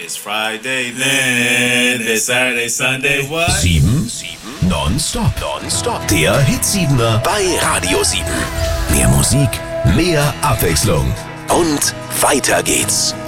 It's Friday then, it's Saturday, Sunday, what? 7 nonstop. Der Hit-7er bei Radio 7. Mehr Musik, mehr Abwechslung und weiter geht's.